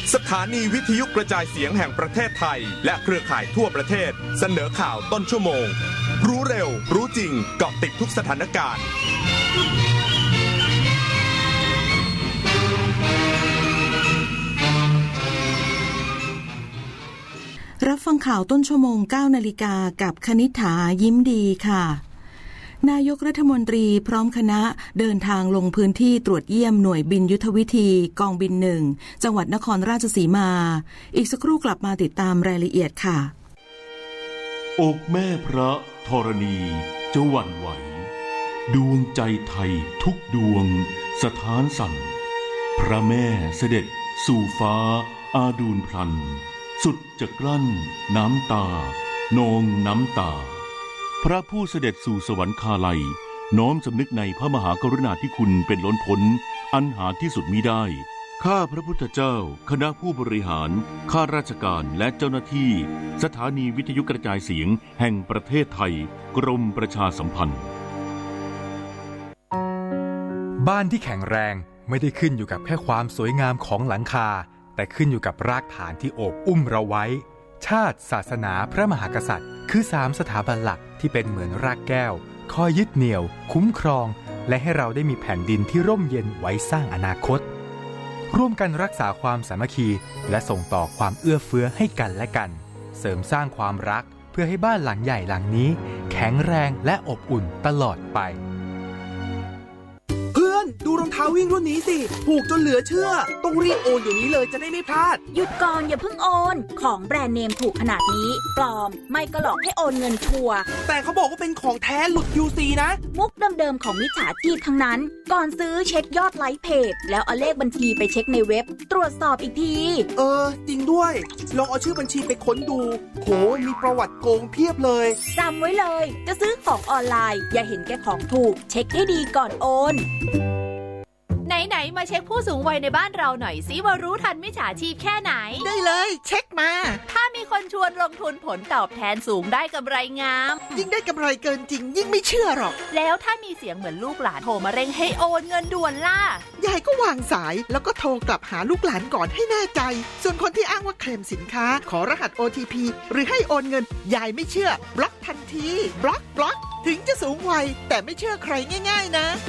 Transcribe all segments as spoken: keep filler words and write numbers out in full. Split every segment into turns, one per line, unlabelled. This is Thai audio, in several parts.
สถานีวิทยุกระจายเสียงแห่งประเทศไทยและเครือข่ายทั่วประเทศเสนอข่าวต้นชั่วโมงรู้เร็วรู้จริงเกาะติดทุกสถานการณ์
รับฟังข่าวต้นชั่วโมง เก้านาฬิกากับคณิษฐายิ้มดีค่ะนายกรัฐมนตรีพร้อมคณะเดินทางลงพื้นที่ตรวจเยี่ยมหน่วยบินยุทธวิธีกองบินหนึ่งจังหวัดนครราชสีมาอีกสักครู่กลับมาติดตามรายละเอียดค่ะ
อกแม่พระธรณีจะหวั่นไหวดวงใจไทยทุกดวงสถานสั่นพระแม่เสด็จสู่ฟ้าอาดูลพลันสุดจะกลั้นน้ำตานองน้ำตาพระผู้เสด็จสู่สวรรคาลัยน้อมสำนึกในพระมหากรุณาธิคุณเป็นล้นพ้นอันหาที่สุดมิได้ข้าพระพุทธเจ้าคณะผู้บริหารข้าราชการและเจ้าหน้าที่สถานีวิทยุกระจายเสียงแห่งประเทศไทยกรมประชาสัมพันธ์
บ้านที่แข็งแรงไม่ได้ขึ้นอยู่กับแค่ความสวยงามของหลังคาแต่ขึ้นอยู่กับรากฐานที่โอบอุ้มเราไว้ชาติศาสนาพระมหากษัตริย์คือสามสถาบันหลักที่เป็นเหมือนรากแก้วคอยยึดเหนี่ยวคุ้มครองและให้เราได้มีแผ่นดินที่ร่มเย็นไว้สร้างอนาคตร่วมกันรักษาความสามัคคีและส่งต่อความเอื้อเฟื้อให้กันและกันเสริมสร้างความรักเพื่อให้บ้านหลังใหญ่หลังนี้แข็งแรงและอบอุ่นตลอดไป
เพื่อนดูรองเท้าวิ่งรุ่นนี้สิถูกจนเหลือเชื่อต้องรีบโอนอยู่นี้เลยจะได้ไม่พลาด
หยุดก่อนอย่าเพิ่งโอนของแบรนด์เนมถูกขนาดนี้ปลอมไม่ก็หลอกให้โอนเงินชัวร์
แต่เขาบอกว่าเป็นของแท้หลุด ยู ซี นะ
มุกเดิมๆของมิจฉาชีพทั้งนั้นก่อนซื้อเช็คยอดไลค์เพจแล้วเอาเลขบัญชีไปเช็คในเว็บตรวจสอบอีกที
เออจริงด้วยลองเอาชื่อบัญชีไปค้นดูโหมีประวัติโกงเพียบเลย
จำไว้เลยจะซื้อของออนไลน์อย่าเห็นแก่ของถูกเช็คให้ดีก่อนโอน
ไหนๆมาเช็คผู้สูงวัยในบ้านเราหน่อยสิว่ารู้ทันมิจฉาชีพแค่ไหน
ได้เลยเช็คมา
ถ้ามีคนชวนลงทุนผลตอบแทนสูงได้กำไรงาม
ยิ่งได้กำไรเกินจริงยิ่งไม่เชื่อหรอก
แล้วถ้ามีเสียงเหมือนลูกหลานโทรมาเร่งให้โอนเงินด่วนล่ะ
ยายก็วางสายแล้วก็โทรกลับหาลูกหลานก่อนให้แน่ใจส่วนคนที่อ้างว่าเคลมสินค้าขอรหัส โอ ที พี หรือให้โอนเงินยายไม่เชื่อบล็อกทันทีบล็อกบล็อกถึงจะสูงวัยแต่ไม่เชื่อใครง่ายๆนะ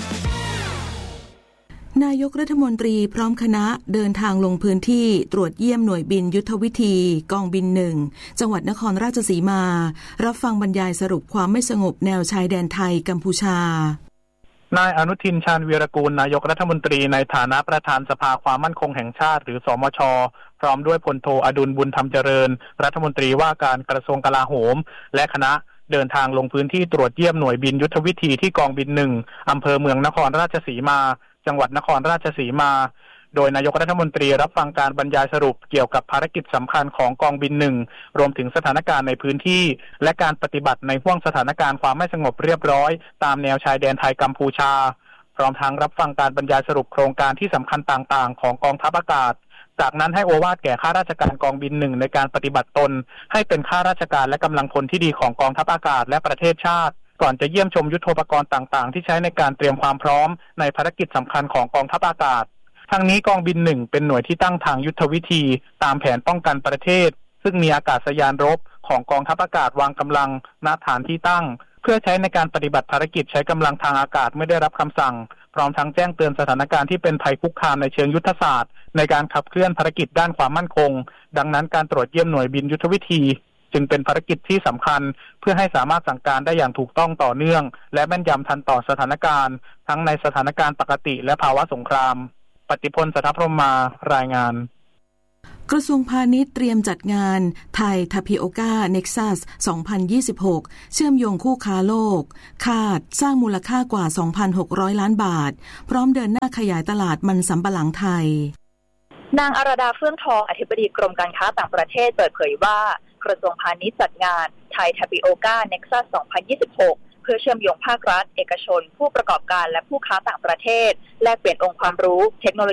นายกรัฐมนตรีพร้อมคณะเดินทางลงพื้นที่ตรวจเยี่ยมหน่วยบินยุทธวิธีกองบินหนึ่งจังหวัดนครราชสีมารับฟังบรรยายสรุปความไม่สงบแนวชายแดนไทยกัมพูชาน
ายอนุทินชาญวีรกูลนายกรัฐมนตรีในฐานะประธานสภาความมั่นคงแห่งชาติหรือสมช.พร้อมด้วยพลโทอดุลบุญธรรมเจริญรัฐมนตรีว่าการกระทรวงกลาโหมและคณะเดินทางลงพื้นที่ตรวจเยี่ยมหน่วยบินยุทธวิธีที่กองบินหนึ่งอำเภอเมืองนครราชสีมาจังหวัดนครราชสีมาโดยนายกรัฐมนตรีรับฟังการบรรยายสรุปเกี่ยวกับภารกิจสำคัญของกองบินหนึ่งรวมถึงสถานการณ์ในพื้นที่และการปฏิบัติในห่วงสถานการณ์ความไม่สงบเรียบร้อยตามแนวชายแดนไทยกัมพูชาพร้อมทั้งรับฟังการบรรยายสรุปโครงการที่สำคัญต่างๆของกองทัพอากาศจากนั้นให้โอวาทแก่ข้าราชการกองบินหนึ่งในการปฏิบัติตนให้เป็นข้าราชการและกำลังพลที่ดีของกองทัพอากาศและประเทศชาติก่อนจะเยี่ยมชมยุทโธปกรณ์ต่างๆที่ใช้ในการเตรียมความพร้อมในภารกิจสำคัญของกองทัพอากาศทั้งนี้กองบินหนึ่งเป็นหน่วยที่ตั้งทางยุทธวิธีตามแผนป้องกันประเทศซึ่งมีอากาศยานรบของกองทัพอากาศวางกำลังณฐานที่ตั้งเพื่อใช้ในการปฏิบัติภารกิจใช้กำลังทางอากาศเมื่อได้รับคำสั่งพร้อมทั้งแจ้งเตือนสถานการณ์ที่เป็นภัยคุกคามในเชิงยุทธศาสตร์ในการขับเคลื่อนภารกิจด้านความมั่นคงดังนั้นการตรวจเยี่ยมหน่วยบินยุทธวิธีจึงเป็นภารกิจที่สำคัญเพื่อให้สามารถสั่งการได้อย่างถูกต้องต่อเนื่องและแม่นยำทันต่อสถานการณ์ทั้งในสถานการณ์ปกติและภาวะสงครามปฏิพล สัทธพรหมมารายงาน
กระทรวงพาณิชย์เตรียมจัดงานไทยทาปิโอก้าเน็กซัสสองพันยี่สิบหกเชื่อมโยงคู่ค้าโลกคาดสร้างมูลค่ากว่า สองพันหกร้อย ล้านบาทพร้อมเดินหน้าขยายตลาดมันสำปะหลังไทย
นางอรดาเฟื่องทองอธิบดีกรมการค้าต่างประเทศเปิดเผยว่ากระทรวงพาณิชย์จัดงานไทยทาปิโอก้าเน็กซัสสองพันยี่สิบหกเพื่อเชื่อมโยงภาครัฐเอกชนผู้ประกอบการและผู้ค้าต่างประเทศแลกเปลี่ยนองค์ความรู้เทคโนโล